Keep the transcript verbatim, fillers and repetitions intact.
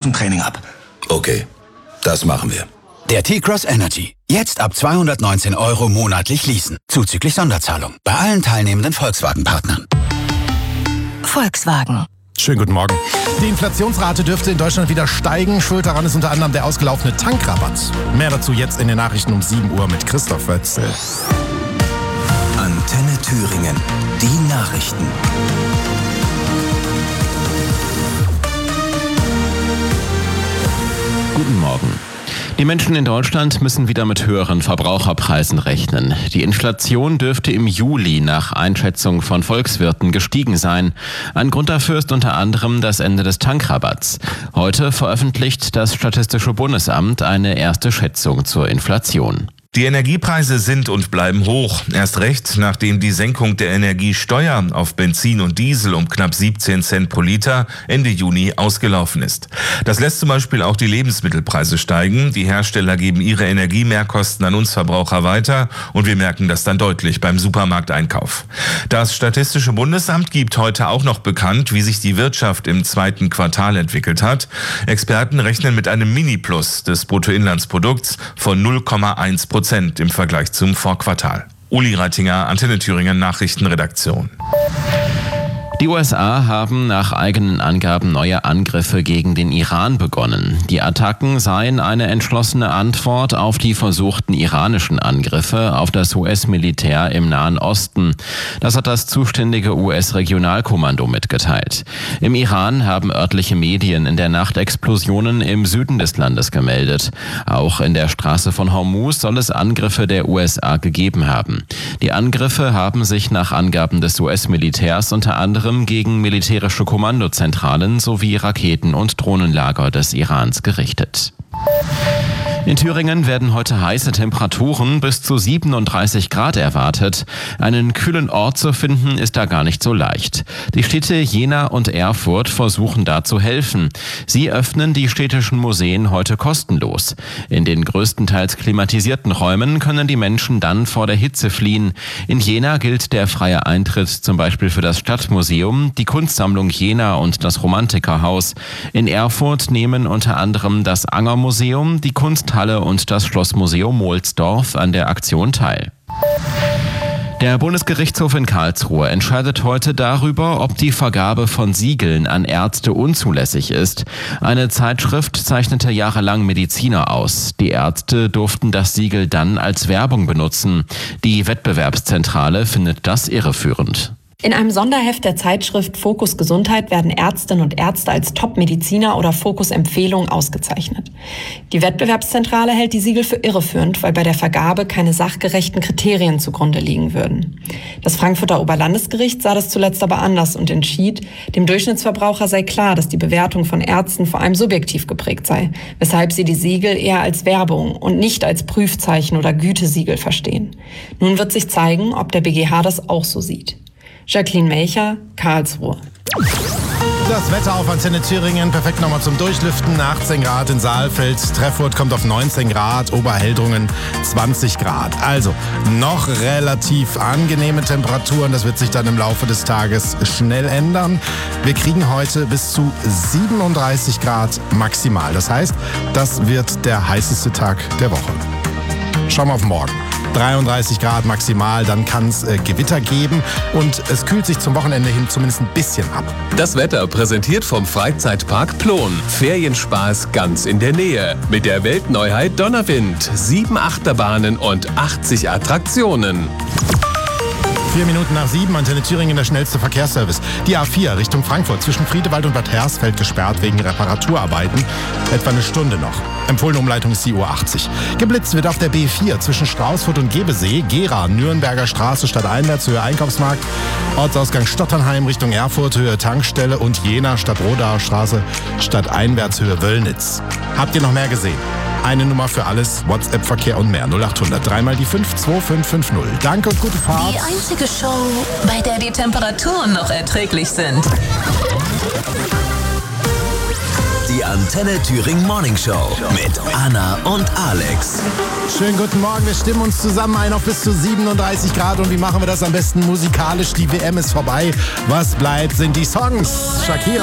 dem Training ab. Okay, das machen wir. Der T-Cross Energy. Jetzt ab zweihundertneunzehn Euro monatlich leasen. Zuzüglich Sonderzahlung. Bei allen teilnehmenden Volkswagen-Partnern. Volkswagen. Schönen guten Morgen. Die Inflationsrate dürfte in Deutschland wieder steigen. Schuld daran ist unter anderem der ausgelaufene Tankrabatt. Mehr dazu jetzt in den Nachrichten um sieben Uhr mit Christoph Wötzel. Antenne Thüringen. Die Nachrichten. Guten Morgen. Die Menschen in Deutschland müssen wieder mit höheren Verbraucherpreisen rechnen. Die Inflation dürfte im Juli nach Einschätzung von Volkswirten gestiegen sein. Ein Grund dafür ist unter anderem das Ende des Tankrabatts. Heute veröffentlicht das Statistische Bundesamt eine erste Schätzung zur Inflation. Die Energiepreise sind und bleiben hoch. Erst recht, nachdem die Senkung der Energiesteuer auf Benzin und Diesel um knapp siebzehn Cent pro Liter Ende Juni ausgelaufen ist. Das lässt zum Beispiel auch die Lebensmittelpreise steigen. Die Hersteller geben ihre Energiemehrkosten an uns Verbraucher weiter und wir merken das dann deutlich beim Supermarkteinkauf. Das Statistische Bundesamt gibt heute auch noch bekannt, wie sich die Wirtschaft im zweiten Quartal entwickelt hat. Experten rechnen mit einem Mini-Plus des Bruttoinlandsprodukts von null Komma eins Prozent im Vergleich zum Vorquartal. Uli Reitinger, Antenne Thüringen Nachrichtenredaktion. Die U S A haben nach eigenen Angaben neue Angriffe gegen den Iran begonnen. Die Attacken seien eine entschlossene Antwort auf die versuchten iranischen Angriffe auf das U S-Militär im Nahen Osten. Das hat das zuständige U S-Regionalkommando mitgeteilt. Im Iran haben örtliche Medien in der Nacht Explosionen im Süden des Landes gemeldet. Auch in der Straße von Hormuz soll es Angriffe der U S A gegeben haben. Die Angriffe haben sich nach Angaben des U S-Militärs unter anderem gegen militärische Kommandozentralen sowie Raketen- und Drohnenlager des Irans gerichtet. In Thüringen werden heute heiße Temperaturen bis zu siebenunddreißig Grad erwartet. Einen kühlen Ort zu finden ist da gar nicht so leicht. Die Städte Jena und Erfurt versuchen da zu helfen. Sie öffnen die städtischen Museen heute kostenlos. In den größtenteils klimatisierten Räumen können die Menschen dann vor der Hitze fliehen. In Jena gilt der freie Eintritt zum Beispiel für das Stadtmuseum, die Kunstsammlung Jena und das Romantikerhaus. In Erfurt nehmen unter anderem das Angermuseum, die Kunst Halle und das Schlossmuseum Mohlsdorf an der Aktion teil. Der Bundesgerichtshof in Karlsruhe entscheidet heute darüber, ob die Vergabe von Siegeln an Ärzte unzulässig ist. Eine Zeitschrift zeichnete jahrelang Mediziner aus. Die Ärzte durften das Siegel dann als Werbung benutzen. Die Wettbewerbszentrale findet das irreführend. In einem Sonderheft der Zeitschrift Fokus Gesundheit werden Ärztinnen und Ärzte als Top-Mediziner oder Fokus-Empfehlung ausgezeichnet. Die Wettbewerbszentrale hält die Siegel für irreführend, weil bei der Vergabe keine sachgerechten Kriterien zugrunde liegen würden. Das Frankfurter Oberlandesgericht sah das zuletzt aber anders und entschied, dem Durchschnittsverbraucher sei klar, dass die Bewertung von Ärzten vor allem subjektiv geprägt sei, weshalb sie die Siegel eher als Werbung und nicht als Prüfzeichen oder Gütesiegel verstehen. Nun wird sich zeigen, ob der B G H das auch so sieht. Jacqueline Melcher, Karlsruhe. Das Wetter auf Antenne Thüringen, perfekt nochmal zum Durchlüften. achtzehn Grad in Saalfeld, Treffurt kommt auf neunzehn Grad, Oberheldrungen zwanzig Grad. Also noch relativ angenehme Temperaturen, das wird sich dann im Laufe des Tages schnell ändern. Wir kriegen heute bis zu siebenunddreißig Grad maximal. Das heißt, das wird der heißeste Tag der Woche. Schauen wir auf morgen. dreiunddreißig Grad maximal, dann kann es äh, Gewitter geben und es kühlt sich zum Wochenende hin zumindest ein bisschen ab. Das Wetter präsentiert vom Freizeitpark Plon. Ferienspaß ganz in der Nähe. Mit der Weltneuheit Donnerwind. Sieben Achterbahnen und achtzig Attraktionen. Vier Minuten nach sieben, Antenne Thüringen, der schnellste Verkehrsservice. Die A vier Richtung Frankfurt zwischen Friedewald und Bad Hersfeld gesperrt wegen Reparaturarbeiten. Etwa eine Stunde noch. Empfohlene Umleitung ist die Uhr achtzig. Geblitzt wird auf der B vier zwischen Straußfurt und Gebesee, Gera, Nürnberger Straße stadteinwärts Höhe Einkaufsmarkt, Ortsausgang Stotternheim Richtung Erfurt Höhe Tankstelle und Jena Stadtrodaer Straße stadteinwärts Höhe Wöllnitz. Habt ihr noch mehr gesehen? Eine Nummer für alles, WhatsApp-Verkehr und mehr. null achthundert, dreimal die fünf, zwei fünf fünf null. Danke und gute Fahrt. Die einzige Show, bei der die Temperaturen noch erträglich sind. Die Antenne Thüringen Morning Show mit Anna und Alex. Schönen guten Morgen, wir stimmen uns zusammen ein auf bis zu siebenunddreißig Grad. Und wie machen wir das am besten musikalisch? Die W M ist vorbei. Was bleibt, sind die Songs. Shakira.